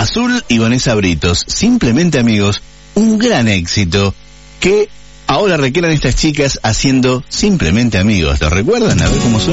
Azul y Vanessa Britos, Simplemente Amigos, un gran éxito que ahora requieran estas chicas haciendo Simplemente Amigos. ¿Lo recuerdan? A ver cómo suena.